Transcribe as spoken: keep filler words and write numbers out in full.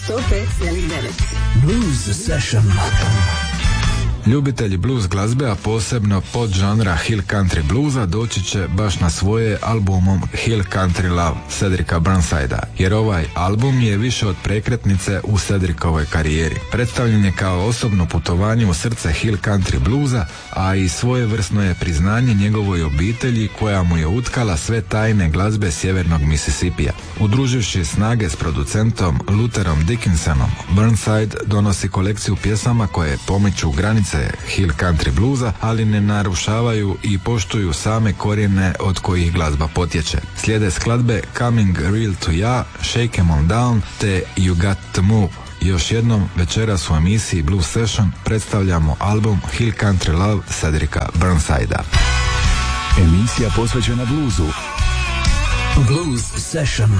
sto pet zarez devet. Blues Session. Ljubitelji blues glazbe, a posebno podžanra Hill Country bluesa, doći će baš na svoje albumom Hill Country Love Cedricka Burnsidea, jer ovaj album je više od prekretnice u Cedrickovoj karijeri. Predstavljen je kao osobno putovanje u srce Hill Country bluesa, a i svojevrsno je priznanje njegovoj obitelji koja mu je utkala sve tajne glazbe sjevernog Mississippija. Udruživši snage s producentom Lutherom Dickinsonom, Burnside donosi kolekciju pjesama koje pomiču granice Hill Country bluesa, ali ne narušavaju i poštuju same korijene od kojih glazba potječe. Slijede skladbe Coming Real to Ya, Shake 'em On Down te You Got to Move. Još jednom večeras u emisiji Blues Session predstavljamo album Hill Country Love Cedricka Burnsidea. Emisija posvećena bluesu. Blues Session.